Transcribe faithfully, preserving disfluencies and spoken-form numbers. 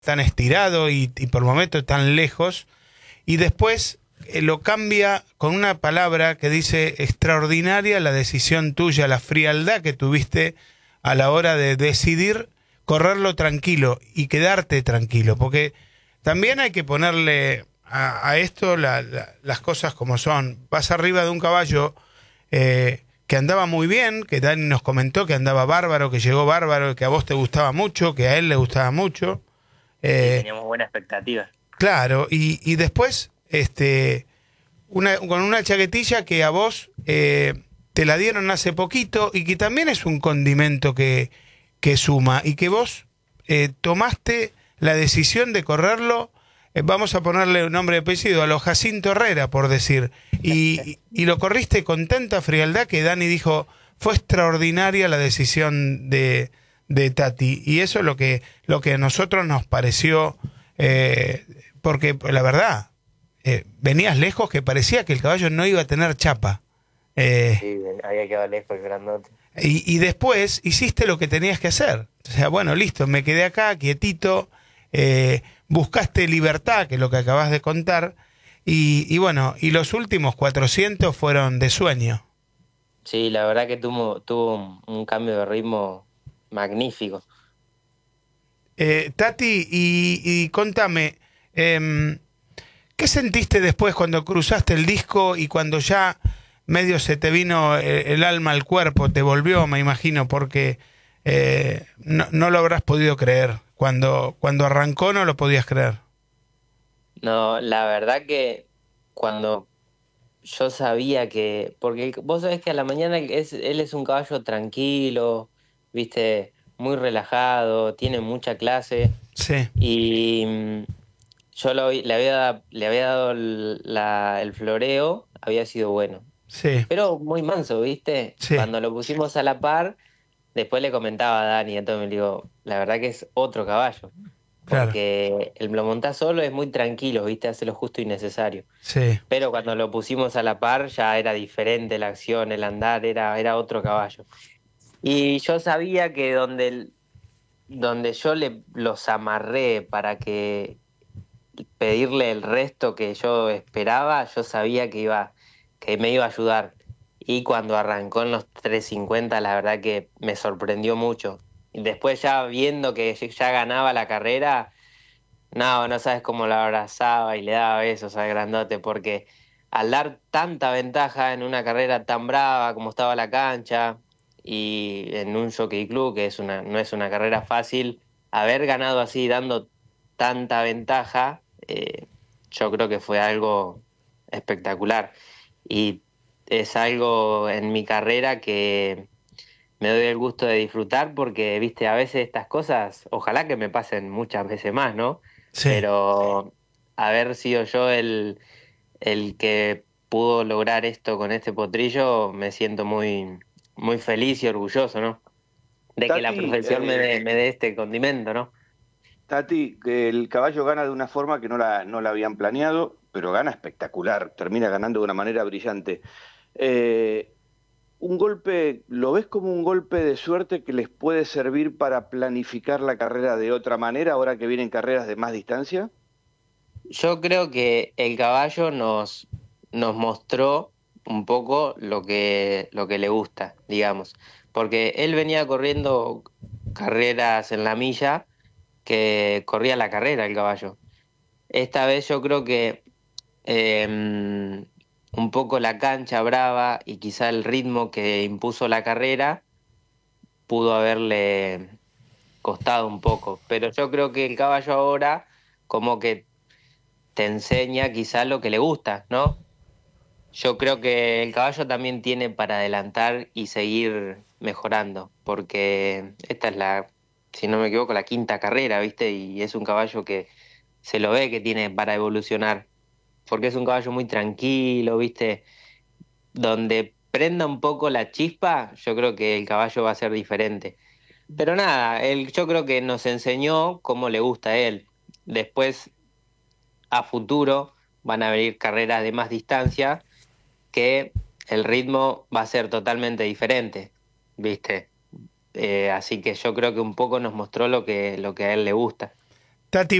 tan estirado y, y por momentos tan lejos, y después eh, lo cambia con una palabra que dice extraordinaria la decisión tuya, la frialdad que tuviste a la hora de decidir correrlo tranquilo y quedarte tranquilo, porque también hay que ponerle a, a esto la, la, las cosas como son. Vas arriba de un caballo eh, que andaba muy bien, que Dani nos comentó que andaba bárbaro, que llegó bárbaro, que a vos te gustaba mucho, que a él le gustaba mucho. Sí, Eh, teníamos buena expectativa. claro, y, y después, este, una, con una chaquetilla que a vos eh, te la dieron hace poquito y que también es un condimento que, que suma y que vos eh, tomaste la decisión de correrlo, eh, vamos a ponerle un nombre de apellido, a lo Jacinto Herrera, por decir, y, y lo corriste con tanta frialdad que Dani dijo, fue extraordinaria la decisión de, de Tati, y eso es lo que, lo que a nosotros nos pareció, eh, porque la verdad, eh, venías lejos que parecía que el caballo no iba a tener chapa. Eh, Sí, había quedado lejos el grandote. y, y después hiciste lo que tenías que hacer. O sea, bueno, listo, me quedé acá, quietito, eh, buscaste libertad, que es lo que acabas de contar, y, y bueno, y los últimos cuatrocientos fueron de sueño. Sí, la verdad que tuvo, tuvo un, un cambio de ritmo magnífico. Eh, Tati, y, y contame, em, ¿qué sentiste después cuando cruzaste el disco y cuando ya medio se te vino el, el alma al cuerpo, te volvió, me imagino, porque eh, no, no lo habrás podido creer. Cuando, cuando arrancó no lo podías creer. No, la verdad que cuando yo sabía que, porque el- vos sabés que a la mañana es, él es un caballo tranquilo, viste, muy relajado, tiene mucha clase Sí, y mm, yo lo- le había, le había dado el, la- el floreo, había sido bueno, sí, pero muy manso, viste, sí, cuando lo pusimos a la par, después le comentaba a Dani, entonces me digo, la verdad que es otro caballo, claro, porque el lo montás solo es muy tranquilo, viste, hace lo justo y necesario. sí, Pero cuando lo pusimos a la par ya era diferente la acción, el andar, era, era otro caballo. Y yo sabía que donde, el- donde yo le, los amarré para que pedirle el resto que yo esperaba, yo sabía que iba, que me iba a ayudar. Y cuando arrancó en los trescientos cincuenta la verdad que me sorprendió mucho. Y después ya viendo que ya ganaba la carrera, no, no sabes cómo lo abrazaba y le daba besos al grandote, porque al dar tanta ventaja en una carrera tan brava como estaba la cancha y en un Jockey Club, que es una, no es una carrera fácil, haber ganado así dando tanta ventaja, eh, yo creo que fue algo espectacular. Y es algo en mi carrera que me doy el gusto de disfrutar porque, viste, a veces estas cosas, ojalá que me pasen muchas veces más, ¿no? sí. Pero haber sido yo el, el que pudo lograr esto con este potrillo, me siento muy, muy feliz y orgulloso, ¿no? De que la Tati, profesión me eh, dé, me dé este condimento, ¿no? Tati, que el caballo gana de una forma que no la, no la habían planeado, pero gana espectacular, termina ganando de una manera brillante. Eh, un golpe, ¿lo ves como un golpe de suerte que les puede servir para planificar la carrera de otra manera ahora que vienen carreras de más distancia? Yo creo que el caballo nos, nos mostró un poco lo que, lo que le gusta, digamos, porque él venía corriendo carreras en la milla que corría la carrera el caballo. Esta vez yo creo que eh, un poco la cancha brava y quizá el ritmo que impuso la carrera pudo haberle costado un poco, pero yo creo que el caballo ahora como que te enseña quizá lo que le gusta, ¿no? Yo creo que el caballo también tiene para adelantar y seguir mejorando, porque esta es la, si no me equivoco, la quinta carrera, ¿viste? Y es un caballo que se lo ve que tiene para evolucionar, porque es un caballo muy tranquilo, ¿viste? Donde prenda un poco la chispa, yo creo que el caballo va a ser diferente. Pero nada, él, yo creo que nos enseñó cómo le gusta a él. Después, a futuro, van a venir carreras de más distancia que el ritmo va a ser totalmente diferente, ¿viste? Eh, así que yo creo que un poco nos mostró lo que, lo que a él le gusta. Tati.